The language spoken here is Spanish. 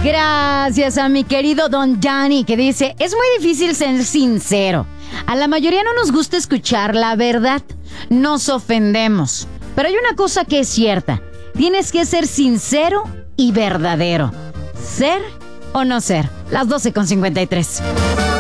Gracias a mi querido Don Dani, que dice, es muy difícil ser sincero. A la mayoría no nos gusta escuchar la verdad. Nos ofendemos. Pero hay una cosa que es cierta. Tienes que ser sincero y verdadero. ¿Ser o no ser? Las 12:53.